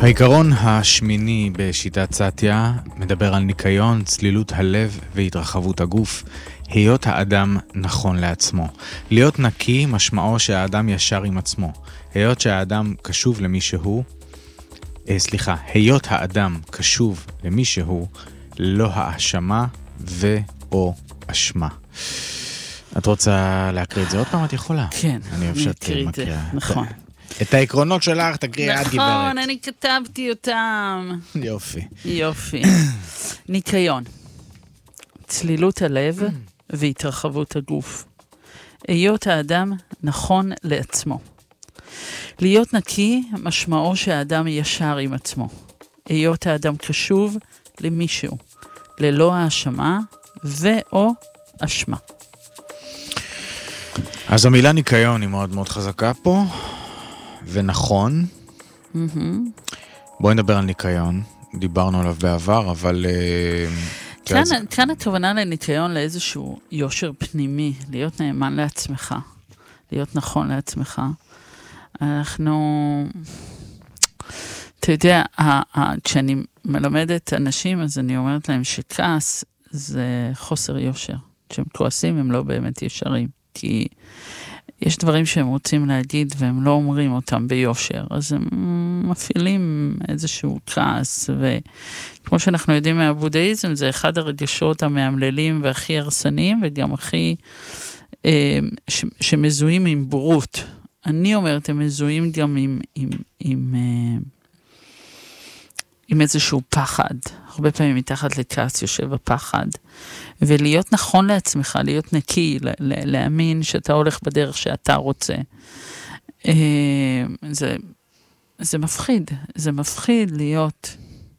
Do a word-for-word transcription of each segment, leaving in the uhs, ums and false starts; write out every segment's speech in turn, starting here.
העיקרון השמיני בשיטת סאטיה מדבר על ניקיון, צלילות הלב והתרחבות הגוף. היות האדם נכון לעצמו. להיות נקי משמעו שהאדם ישר עם עצמו. היות שהאדם קשוב למי שהוא, אה, סליחה, היות האדם קשוב למי שהוא, לא האשמה ואו אשמה. את רוצה להקריא את זה עוד פעם? את יכולה. כן, אני אוהב שאת מקריאה. נכון. את העקרונות שלך תקריאי עד גברת. נכון, אני כתבתי אותם. יופי. יופי. ניקיון. צלילות הלב והתרחבות הגוף. היות האדם נכון לעצמו. להיות נקי משמעו שהאדם ישר עם עצמו. היות האדם קשוב למישהו, ללא האשמה ואו אשמה. אז המילה ניקיון היא מאוד מאוד חזקה פה, ונכון. Mm-hmm. בואי נדבר על ניקיון. דיברנו עליו בעבר, אבל... כאן, זה... כאן הכוונה לניקיון לאיזשהו יושר פנימי, להיות נאמן לעצמך, להיות נכון לעצמך. אנחנו... אתה יודע, כשאני מלמדת אנשים, אז אני אומרת להם שכעס זה חוסר יושר. כשהם כועסים הם לא באמת ישרים, כי יש דברים שהם רוצים להגיד והם לא אומרים אותם ביושר, אז הם מפעילים איזשהו כעס, וכמו שאנחנו יודעים מהבודהיזם, זה אחד הרגשות המאמללים והכי הרסניים, וגם הכי אה, ש, שמזוהים עם בורות. אני אומרת, הם מזוהים גם עם, עם, עם, עם, עם איזשהו פחד. הרבה פעמים מתחת לכעס יושב הפחד. ולהיות נכון לעצמך, להיות נקי, להאמין שאתה הולך בדרך שאתה רוצה. זה, זה מפחיד. זה מפחיד להיות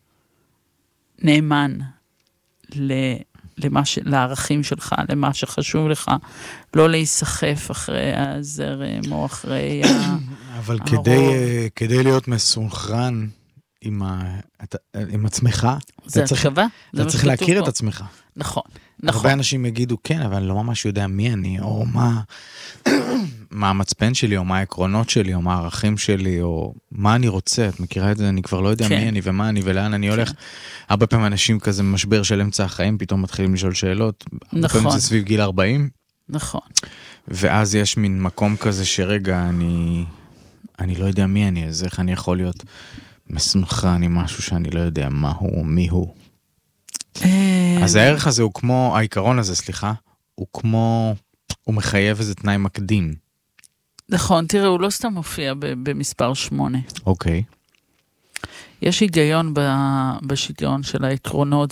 נאמן למה ש, לערכים שלך, למה שחשוב לך, לא להיסחף אחרי הזרם או אחרי הרוב. אבל כדי, כדי להיות מסונכרן עם, ה, עם עצמך, זה הקשבה? אתה צריך להכיר את עצמך. נכון, נכון. הרבה אנשים יגידו, כן, אבל אני לא ממש יודע מי אני, או מה, מה המצפן שלי, או מה העקרונות שלי, או מה הערכים שלי, או מה אני רוצה. את מכירה את זה? אני כבר לא יודע כן. מי אני ומה אני ולאן אני הולך. הרבה פעמים אנשים כזה משבר של אמצע החיים, פתאום מתחילים לשאול שאלות. נכון. הרבה פעמים זה סביב גיל ארבעים. נכון. ואז יש מין מקום כזה שרגע, אני, אני לא יודע מי אני, אז איך אני יכול להיות מסונכרן עם משהו שאני לא יודע מה הוא, מי הוא. אז הערך הזה הוא כמו, העיקרון הזה, סליחה, הוא כמו, הוא מחייב איזה תנאי מקדים. נכון, תראה, הוא לא סתם מופיע במספר שמונה. אוקיי. יש היגיון בשיגיון של העקרונות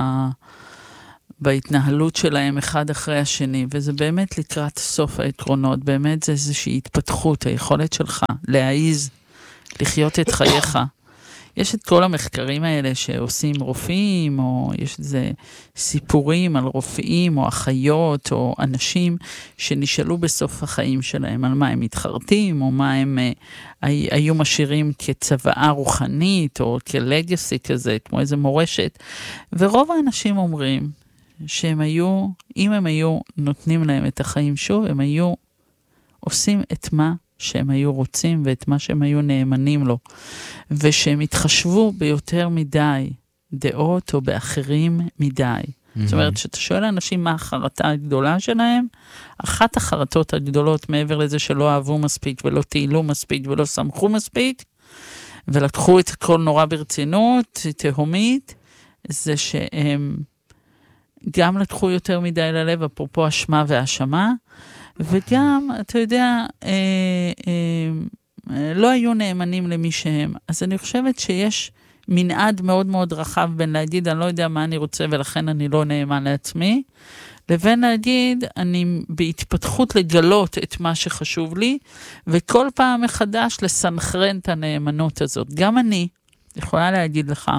ובהתנהלות שלהם אחד אחרי השני, וזה באמת לקראת סוף העקרונות, באמת זה איזושהי התפתחות, היכולת שלך להעיז, לחיות את חייך. יש את כל המחקרים האלה שעושים רופאים, או יש איזה סיפורים על רופאים, או אחיות, או אנשים שנשאלו בסוף החיים שלהם על מה הם מתחרטים, או מה הם אה, היו משאירים כצוואה רוחנית, או כלגסי כזה, כמו איזה מורשת. ורוב האנשים אומרים שהם היו, אם הם היו נותנים להם את החיים שוב, הם היו עושים את מה שהם היו רוצים ואת מה שהם היו נאמנים לו, ושהם התחשבו ביותר מדי דעות או באחרים מדי. Mm-hmm. זאת אומרת, שאתה שואל לאנשים מה החרטה הגדולה שלהם, אחת החרטות הגדולות מעבר לזה שלא אהבו מספיק ולא תהילו מספיק ולא שמחו מספיק, ולקחו את הכל נורא ברצינות, תהומית, זה שהם גם לקחו יותר מדי ללב, אפרופו אשמה והאשמה, וגם, אתה יודע, אה, אה, לא היו נאמנים למי שהם. אז אני חושבת שיש מנעד מאוד מאוד רחב בין להגיד, אני לא יודע מה אני רוצה ולכן אני לא נאמן לעצמי, לבין להגיד, אני בהתפתחות לגלות את מה שחשוב לי, וכל פעם מחדש לסנכרן את הנאמנות הזאת. גם אני יכולה להגיד לך,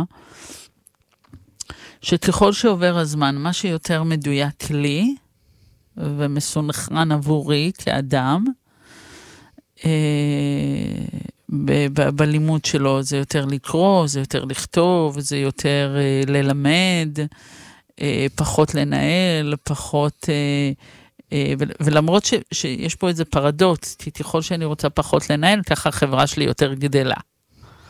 שככל שעובר הזמן, מה שיותר מדויק לי, ומסונכרן עבורי כאדם, אה, ב- ב- בלימוד שלו זה יותר לקרוא, זה יותר לכתוב, זה יותר אה, ללמד, אה, פחות לנהל, פחות... אה, אה, ו- ולמרות ש- שיש פה איזה פרדוקס, כי ככל שאני רוצה פחות לנהל, ככה החברה שלי יותר גדלה.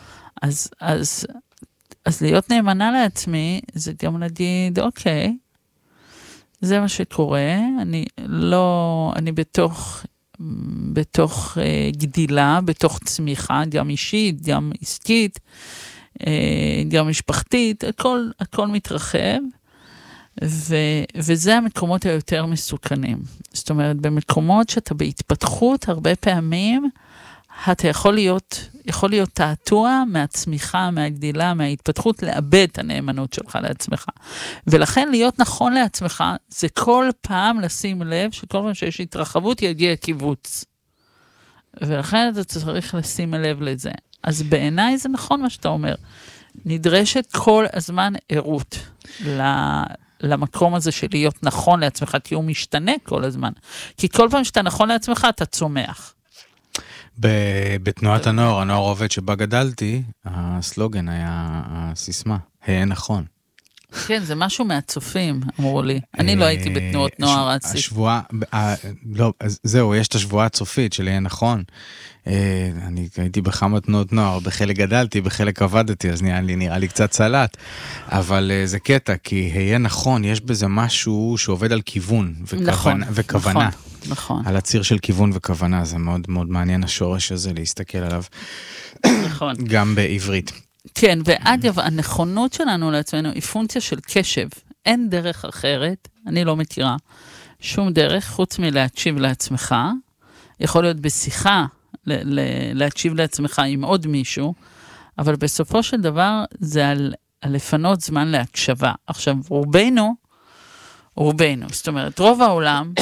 אז, אז, אז להיות נאמנה לעצמי, זה גם להגיד, אוקיי, זה מה שקורה, אני לא, אני בתוך, בתוך אה, גדילה, בתוך צמיחה, גם אישית, גם עסקית, אה, גם משפחתית, הכל, הכל מתרחב, ו, וזה המקומות היותר מסוכנים. זאת אומרת, במקומות שאתה בהתפתחות, הרבה פעמים, אתה יכול להיות, יכול להיות תעתוע מהצמיחה, מהגדילה, מההתפתחות, לאבד את הנאמנות שלך לעצמך. ולכן להיות נכון לעצמך, זה כל פעם לשים לב, שכל פעם שיש התרחבות, יגיע קיבוץ. ולכן אתה צריך לשים לב לזה. אז בעיניי זה נכון מה שאתה אומר. נדרשת כל הזמן עירות למקום הזה של להיות נכון לעצמך, כי הוא משתנה כל הזמן. כי כל פעם שאתה נכון לעצמך, אתה צומח. בתנועת הנוער, הנוער עובד שבה גדלתי, הסלוגן היה הסיסמה, היה נכון. כן, זה משהו מהצופים, אמרו לי. אני לא הייתי בתנועות נוער. השבועה, לא, זהו, יש את השבועה הצופית של היה נכון. אני הייתי בכמה תנועות נוער, בחלק גדלתי, בחלק עבדתי, אז נראה לי קצת צלט. אבל זה קטע, כי היה נכון, יש בזה משהו שעובד על כיוון וכוונה. נכון. על הציר של כיוון וכוונה, זה מאוד מאוד מעניין השורש הזה, להסתכל עליו. נכון. גם בעברית. כן, ואגב, הנכונות שלנו לעצמנו היא פונקציה של קשב. אין דרך אחרת, אני לא מכירה, שום דרך, חוץ מלהקשיב לעצמך, יכול להיות בשיחה, ל- ל- להקשיב לעצמך עם עוד מישהו, אבל בסופו של דבר זה על, על לפנות זמן להקשבה. עכשיו, רובנו, רובנו, זאת אומרת, רוב העולם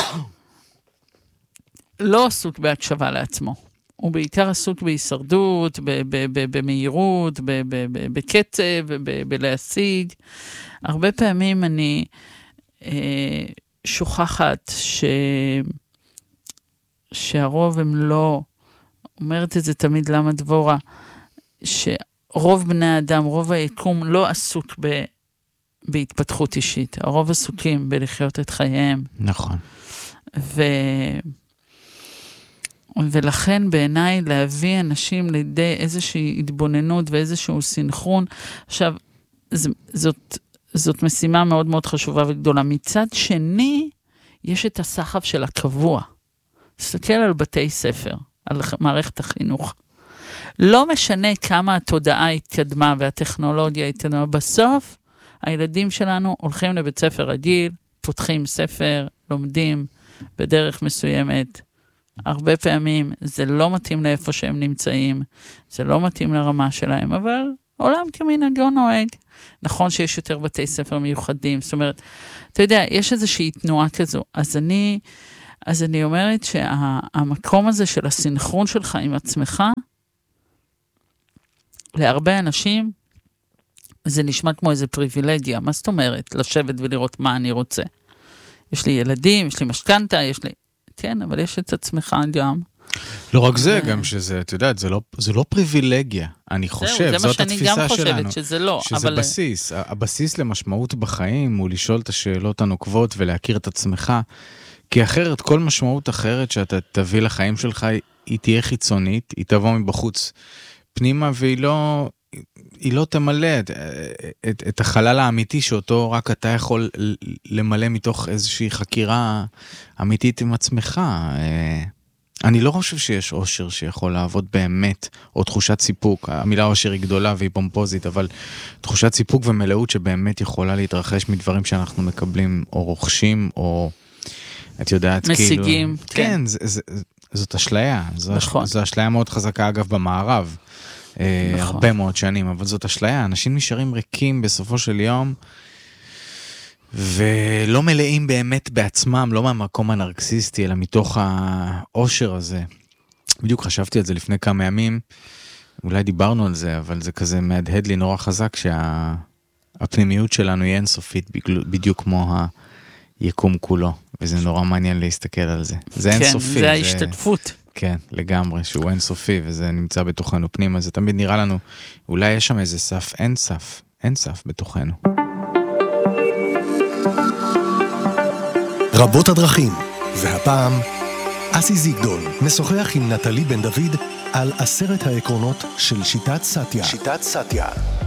לא עסוק בהקשבה לעצמו. הוא בעיקר עסוק בהישרדות, במהירות, בקצב, בלהשיג. הרבה פעמים אני אה, שוכחת ש... שהרוב הם לא, אומרת את זה תמיד למה דבורה, שרוב בני האדם, רוב היקום לא עסוק ב... בהתפתחות אישית. הרוב עסוקים בלחיות את חייהם. נכון. ו... ולכן בעיניי להביא אנשים לידי איזושהי התבוננות ואיזשהו סינכרון. עכשיו, זאת, זאת משימה מאוד מאוד חשובה וגדולה. מצד שני, יש את הסחף של הקבוע. תסתכל על בתי ספר, על מערכת החינוך. לא משנה כמה התודעה התקדמה והטכנולוגיה התקדמה, בסוף הילדים שלנו הולכים לבית ספר רגיל, פותחים ספר, לומדים בדרך מסוימת, הרבה פעמים זה לא מתאים לאיפה שהם נמצאים, זה לא מתאים לרמה שלהם, אבל עולם כמנהגו נוהג. נכון שיש יותר בתי ספר מיוחדים, זאת אומרת, אתה יודע, יש איזושהי תנועה כזו, אז אני, אז אני אומרת שהמקום הזה של הסינכרון שלך עם עצמך, להרבה אנשים, זה נשמע כמו איזה פריבילגיה, מה זאת אומרת? לשבת ולראות מה אני רוצה. יש לי ילדים, יש לי משכנתה, יש לי... כן, אבל יש את עצמך גם. לא רק זה, גם שזה, אתה יודעת, זה לא, זה לא פריבילגיה. אני חושב, זאת התפיסה שלנו. זה מה שאני גם חושבת, שזה לא. שזה בסיס. הבסיס למשמעות בחיים הוא לשאול את השאלות הנוקבות ולהכיר את עצמך, כי אחרת, כל משמעות אחרת שאתה תביא לחיים שלך, היא תהיה חיצונית, היא תבוא מבחוץ פנימה, והיא לא... היא לא תמלא את, את, את החלל האמיתי שאותו רק אתה יכול למלא מתוך איזושהי חקירה אמיתית עם עצמך. אני לא חושב שיש אושר שיכול לעבוד באמת, או תחושת סיפוק. המילה אושר היא גדולה והיא פומפוזית, אבל תחושת סיפוק ומלאות שבאמת יכולה להתרחש מדברים שאנחנו מקבלים או רוכשים, או את יודעת משיגים. כאילו... כן, כן זה, זה, זאת אשליה. זו, נכון. זו אשליה מאוד חזקה אגב במערב. נכון. הרבה מאוד שנים, אבל זאת אשליה. אנשים נשארים ריקים בסופו של יום, ולא מלאים באמת בעצמם, לא מהמקום הנרקסיסטי, אלא מתוך האושר הזה. בדיוק חשבתי על זה לפני כמה ימים, אולי דיברנו על זה, אבל זה כזה מהדהד לי נורא חזק, שהפנימיות שלנו היא אינסופית, בדיוק כמו היקום כולו, וזה נורא מעניין להסתכל על זה. זה אינסופי. כן, זה ההשתתפות. כן, לגמרי, שהוא אינסופי, וזה נמצא בתוכנו פנימה, זה תמיד נראה לנו, אולי יש שם איזה סף, אין סף, אין סף בתוכנו. רבות הדרכים, והפעם, אסי זיגדון משוחח עם נטלי בן דוד על עשרת העקרונות של שיטת סאטיה. שיטת סאטיה.